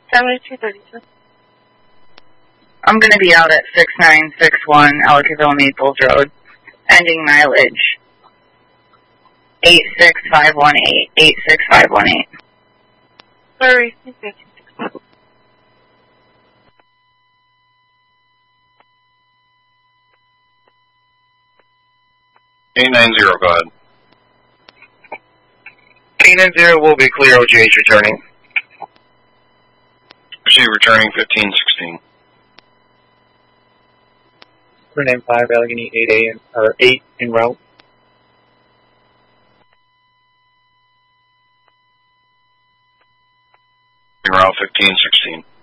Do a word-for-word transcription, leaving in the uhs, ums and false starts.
seventy-two thirty-two. I'm going to be out at six nine six one Ellicottville Maples Road, ending mileage eight six five one eight, eight six five one eight. Sorry, fifty-six. eight nine zero, go ahead. eight nine zero will be clear, O G H returning. Proceed returning fifteen sixteen. three nine five Allegheny eight A in, or eight en route. En route fifteen sixteen.